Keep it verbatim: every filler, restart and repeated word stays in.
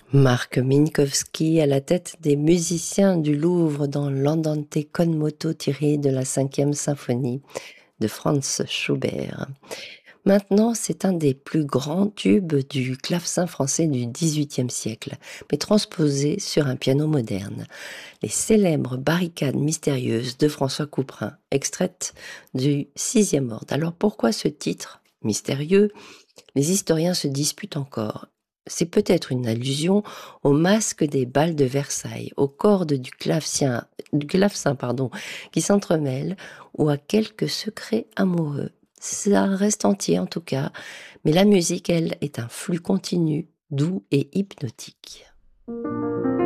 Marc Minkowski à la tête des musiciens du Louvre dans l'Andante con moto tiré de la cinquième symphonie de Franz Schubert. Maintenant, c'est un des plus grands tubes du clavecin français du dix-huitième siècle, mais transposé sur un piano moderne. Les célèbres barricades mystérieuses de François Couperin, extraites du sixième ordre. Alors pourquoi ce titre mystérieux? Les historiens se disputent encore. C'est peut-être une allusion au masque des bals de Versailles, aux cordes du clavecin, du clavecin pardon, qui s'entremêlent, ou à quelques secrets amoureux. Ça reste entier en tout cas, mais la musique, elle, est un flux continu, doux et hypnotique.